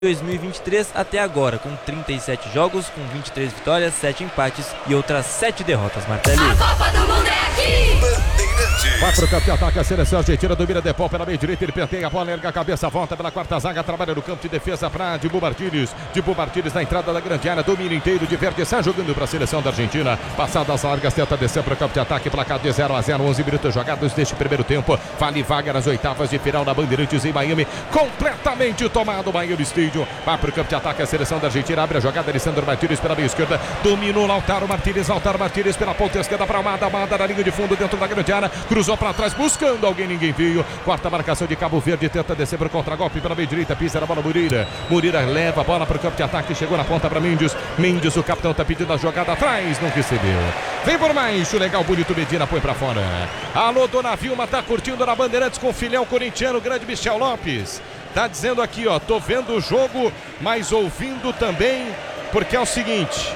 2023 até agora, com 37 jogos, com 23 vitórias, 7 empates e outras 7 derrotas, Martelli. A Copa do Mundo é aqui! Vai pro campo de ataque, a seleção argentina domina de pau pela meia direita, ele penteia a bola, erga a cabeça, volta pela quarta zaga, trabalha no campo de defesa para Dibu Martínez. Dibu Martínez na entrada da grande área, domínio inteiro de verde, sai jogando para a seleção da Argentina. Passadas largas, tenta descer para o campo de ataque, placar de 0-0, 11 minutos jogados deste primeiro tempo. Vale vaga nas oitavas de final na Bandeirantes em Miami, completamente tomado o Miami Stadium. Vai pro campo de ataque, a seleção da Argentina abre a jogada, Alessandro Martínez pela meia esquerda, dominou Lautaro Martínez pela ponta esquerda para Almada na linha de fundo dentro da grande área, cruzou para trás, buscando alguém, ninguém viu. Quarta marcação de Cabo Verde, tenta descer para o contragolpe pela meia direita, pisa na bola Murira leva a bola para o campo de ataque, chegou na ponta para Mendes, o capitão tá pedindo a jogada atrás, não recebeu. Vem por mais, legal, bonito, Medina põe para fora. Alô, Dona Vilma, tá curtindo na Bandeirantes com o filhão corintiano, grande Michel Lopes. Tá dizendo aqui, ó, tô vendo o jogo, mas ouvindo também, porque é o seguinte,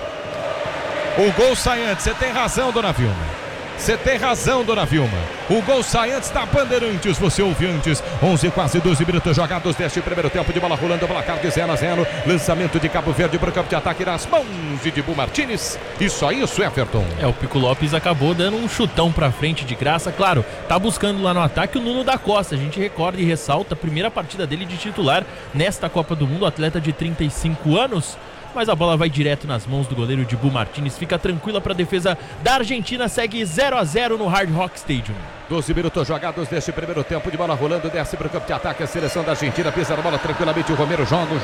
o gol sai antes, você tem razão, Dona Vilma. Você tem razão, Dona Vilma. O gol sai antes da Bandeirantes, você ouve antes. 11, quase 12 minutos jogados deste primeiro tempo, de bola rolando, placar de 0-0. Lançamento de Cabo Verde para o campo de ataque nas mãos de Dibu Martínez. E só isso, Everton. O Pico Lopes acabou dando um chutão pra frente de graça. Claro, tá buscando lá no ataque o Nuno da Costa. A gente recorda e ressalta a primeira partida dele de titular nesta Copa do Mundo, atleta de 35 anos. Mas a bola vai direto nas mãos do goleiro Dibu Martínez. Fica tranquila para a defesa da Argentina. Segue 0-0 no Hard Rock Stadium. 12 minutos jogados deste primeiro tempo, de bola rolando, desce para o campo de ataque, a seleção da Argentina pisa na bola tranquilamente, o Romero joga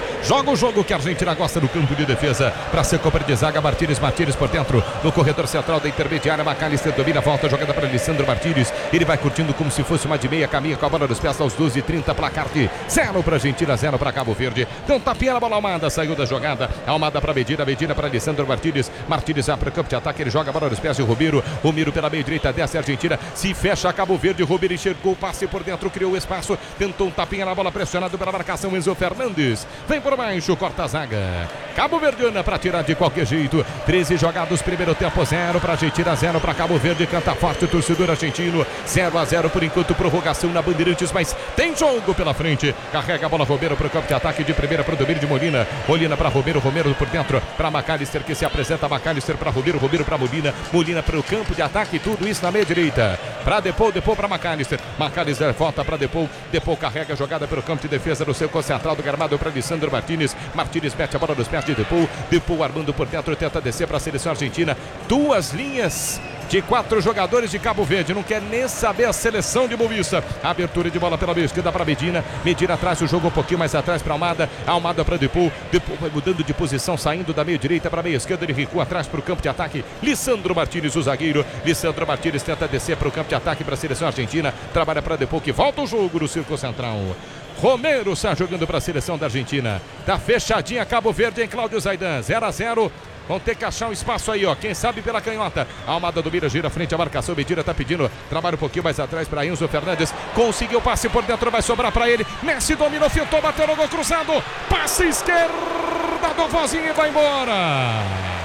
o jogo que a Argentina gosta no campo de defesa, para ser compra de zaga, Martínez por dentro, no corredor central da intermediária, Macalister domina, volta a jogada para Alessandro Martínez, ele vai curtindo como se fosse uma de meia, caminha com a bola nos pés aos 12h30, placar de 0 para a Argentina, 0 para Cabo Verde, então tapinha na bola, Almada saiu da jogada, Almada para Medina para Alessandro Martínez vai para o campo de ataque, ele joga a bola nos pés de Romero pela meia direita, desce a Argentina, se fecha Cabo Verde, Romero enxergou o passe por dentro, criou espaço, tentou um tapinha na bola, pressionado pela marcação, Enzo Fernandes, vem por baixo, corta a zaga, Cabo Verdeana para tirar de qualquer jeito, 13 jogados, primeiro tempo, 0 para Argentina, 0 para Cabo Verde, canta forte o torcedor argentino, 0-0 por enquanto, prorrogação na Bandeirantes, mas tem jogo pela frente, carrega a bola Romero para o campo de ataque, de primeira para o domínio de Molina para Romero por dentro, para Macalister que se apresenta, Macalister para Romero para Molina para o campo de ataque, tudo isso na meia direita, para Depou para Macalister volta para Depou carrega a jogada pelo campo de defesa no seu central do gramado para Alessandro Martínez mete a bola nos pés de Depou armando por dentro, tenta descer para a seleção argentina, duas linhas de 4 jogadores de Cabo Verde, não quer nem saber a seleção de Boavista. Abertura de bola pela meia esquerda para Medina atrás, o jogo um pouquinho mais atrás para Almada para Depou vai mudando de posição, saindo da meia direita para a meia esquerda, ele recua atrás para o campo de ataque, Lisandro Martínez, o zagueiro, Lisandro Martínez tenta descer para o campo de ataque para a seleção argentina, trabalha para Depou que volta o jogo no círculo central. Romero está jogando para a seleção da Argentina, tá fechadinha Cabo Verde em Cláudio Zaidan, 0-0. Vão ter que achar um espaço aí, ó. Quem sabe pela canhota. Almada do Mira gira frente à marcação. Medina tá pedindo. Trabalha um pouquinho mais atrás para Enzo Fernandes. Conseguiu passe por dentro, vai sobrar para ele. Messi dominou, fintou, bateu no gol cruzado. Passe esquerda do Vozinho e vai embora.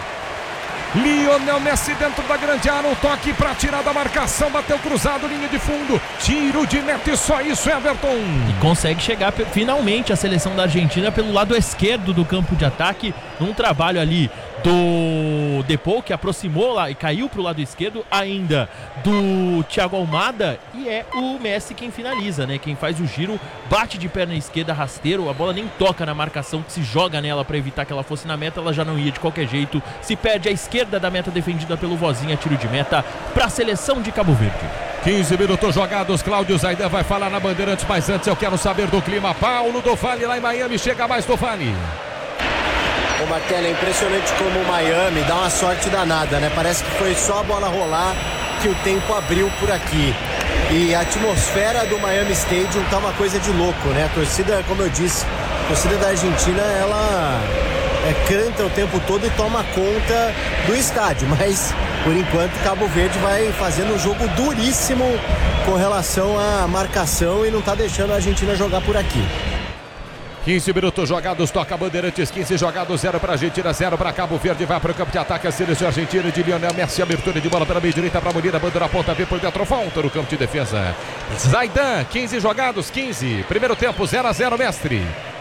Lionel Messi dentro da grande área, um toque para tirar da marcação, bateu cruzado, linha de fundo, tiro de meta e só isso, Everton. E consegue chegar finalmente a seleção da Argentina pelo lado esquerdo do campo de ataque, num trabalho ali do Depou, que aproximou lá e caiu para o lado esquerdo, ainda do Thiago Almada, e é o Messi quem finaliza, né? Quem faz o giro, bate de perna esquerda, rasteiro, a bola nem toca na marcação, que se joga nela para evitar que ela fosse na meta, ela já não ia de qualquer jeito, se perde à esquerda da meta defendida pelo Vozinha, tiro de meta para a seleção de Cabo Verde. 15 minutos jogados, Cláudio Zaidan vai falar na Bandeirantes, mas antes eu quero saber do clima. Paulo do Vale lá em Miami, chega mais do Vale. O Martelli, é impressionante como o Miami dá uma sorte danada, né? Parece que foi só a bola rolar que o tempo abriu por aqui. E a atmosfera do Miami Stadium tá uma coisa de louco, né? A torcida, como eu disse, a torcida da Argentina, ela canta o tempo todo e toma conta do estádio. Mas, por enquanto, Cabo Verde vai fazendo um jogo duríssimo com relação à marcação e não tá deixando a Argentina jogar por aqui. 15 minutos jogados, toca Bandeirantes, 15 jogados, 0 para a Argentina, 0 para Cabo Verde, vai para o campo de ataque a seleção argentina de Lionel Messi, abertura de bola pela meia direita para Molina, banda na ponta, vem por dentro, volta no campo de defesa. Zaidan, 15 jogados, 15, primeiro tempo, 0-0, mestre.